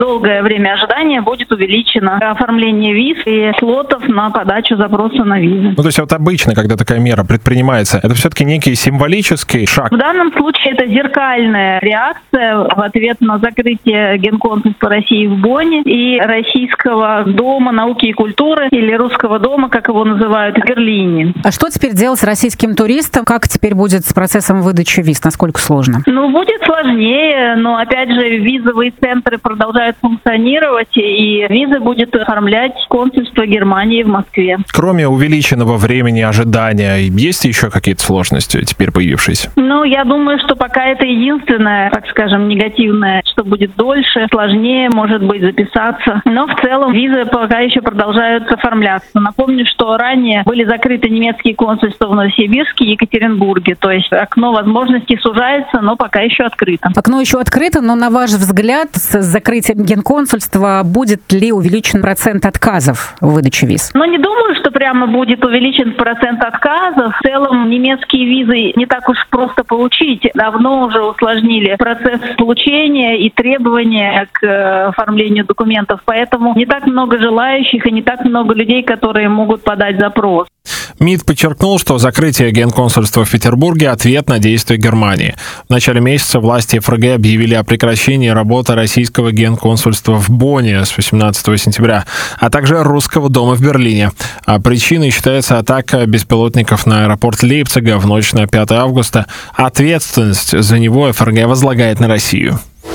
долгое время ожидания будет увеличено оформление виз и слотов на подачу запроса на визы. То есть вот обычно, когда такая мера предпринимается, это все-таки некий символический шаг? В данном случае это зеркальная реакция в ответ на закрытие Генконсульства России в Бонне и Российского дома науки и культуры, или Русского дома, как его называют, в Берлине. А что теперь делать с российским туристом? Как теперь будет с процессом выдачи виз? Насколько сложно? Будет сложнее, но опять же визовые центры продолжают функционировать, и визы будет оформлять консульство Германии в Москве. Кроме увеличенного времени ожидания, есть еще какие-то сложности теперь появившиеся? Я думаю, что пока это единственное, так скажем, негативное, что будет дольше, сложнее, может быть, записаться. Но в целом визы пока еще продолжают оформляться. Напомню, что ранее были закрыты немецкие консульства в Новосибирске и Екатеринбурге. То есть окно возможностей сужается, но пока еще открыто. Окно еще открыто, но на ваш взгляд, с закрытием генконсульства будет ли увеличен процент отказов в выдаче виз? Не думаю, что прямо будет увеличен процент отказов. В целом немецкие визы не так уж просто получить. Давно уже усложнили процесс получения и требования к оформлению документов. Поэтому не так много желающих и не так много людей, которые могут подать запрос. МИД подчеркнул, что закрытие генконсульства в Петербурге – ответ на действия Германии. В начале месяца власти ФРГ объявили о прекращении работы российского генконсульства в Бонне с 18 сентября, а также Русского дома в Берлине. А причиной считается атака беспилотников на аэропорт Лейпцига в ночь на 5 августа. Ответственность за него ФРГ возлагает на Россию.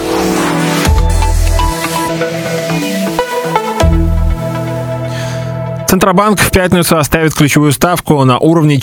Центробанк в пятницу оставит ключевую ставку на уровне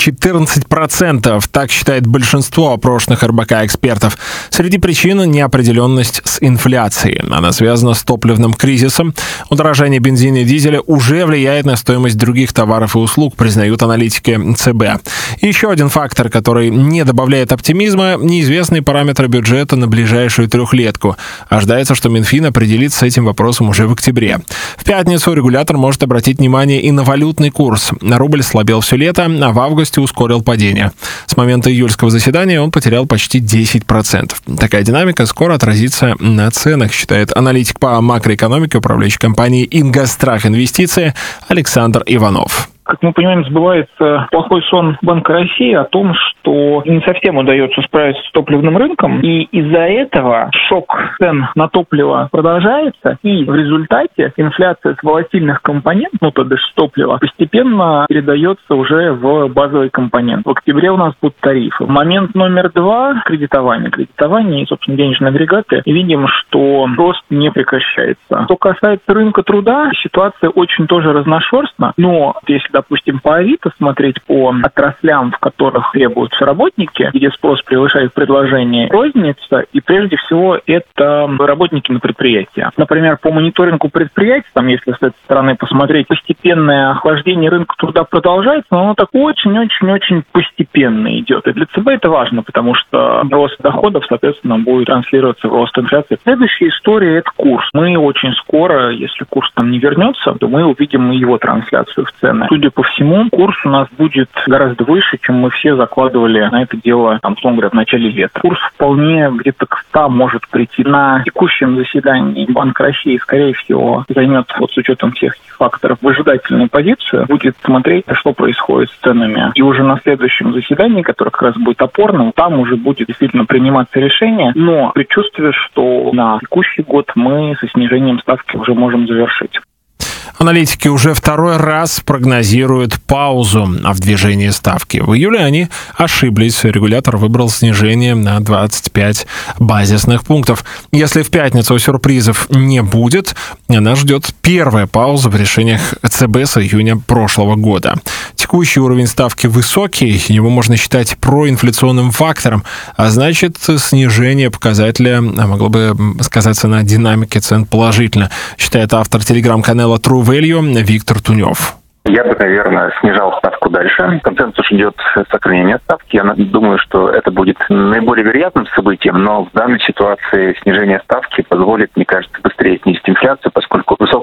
14%. Так считает большинство опрошенных РБК экспертов. Среди причин – неопределенность с инфляцией. Она связана с топливным кризисом. Удорожание бензина и дизеля уже влияет на стоимость других товаров и услуг, признают аналитики ЦБ. И еще один фактор, который не добавляет оптимизма – неизвестные параметры бюджета на ближайшую трехлетку. Ожидается, что Минфин определится с этим вопросом уже в октябре. В пятницу регулятор может обратить внимание и на валютный курс. Рубль слабел все лето, а в августе ускорил падение. С момента июльского заседания он потерял почти 10%. Такая динамика скоро отразится на ценах, считает аналитик по макроэкономике управляющей компании «Ингострах Инвестиции» Александр Иванов. Как мы понимаем, сбывается плохой сон Банка России о том, что не совсем удается справиться с топливным рынком, и из-за этого шок цен на топливо продолжается, и в результате инфляция с волатильных компонентов, то бишь с топлива, постепенно передается уже в базовый компонент. В октябре у нас будут тарифы. Момент номер 2 – кредитование. Кредитование и, собственно, денежные агрегаты. И видим, что рост не прекращается. Что касается рынка труда, ситуация очень тоже разношерстна, но если допустим, по Авито смотреть по отраслям, в которых требуются работники, где спрос превышает предложение, розница, и прежде всего это работники на предприятии. Например, по мониторингу предприятий, если с этой стороны посмотреть, постепенное охлаждение рынка труда продолжается, но оно так очень-очень-очень постепенно идет. И для ЦБ это важно, потому что рост доходов, соответственно, будет транслироваться в рост инфляции. Следующая история – это курс. Мы очень скоро, если курс там не вернется, то мы увидим его трансляцию в цены. Судя по всему, курс у нас будет гораздо выше, чем мы все закладывали на это дело, условно говоря, в начале лета. Курс вполне где-то к 100 может прийти. На текущем заседании Банк России, скорее всего, займет, с учетом всех этих факторов, выжидательную позицию, будет смотреть, что происходит с ценами. И уже на следующем заседании, которое как раз будет опорным, там уже будет действительно приниматься решение. Но предчувствие, что на текущий год мы со снижением ставки уже можем завершить. Аналитики уже второй раз прогнозируют паузу в движении ставки. В июле они ошиблись. Регулятор выбрал снижение на 25 базисных пунктов. Если в пятницу сюрпризов не будет, нас ждет первая пауза в решениях ЦБ с июня прошлого года. Текущий уровень ставки высокий, его можно считать проинфляционным фактором, а значит, снижение показателя могло бы сказаться на динамике цен положительно, считает автор телеграм-канала True Value Виктор Тунев. Я бы, наверное, снижал ставку дальше. Консенсус идет сохранение ставки. Я думаю, что это будет наиболее вероятным событием, но в данной ситуации снижение ставки позволит, мне кажется, быстрее снизить инфляцию, поскольку высокая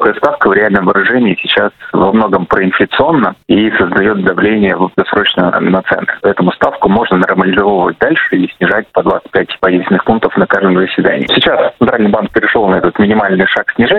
Низкая ставка в реальном выражении сейчас во многом проинфляционна и создает давление долгосрочно на цены. Поэтому ставку можно нормализовывать дальше и снижать по 25 базисных пунктов на каждом заседании. Сейчас Центральный банк перешел на этот минимальный шаг снижения.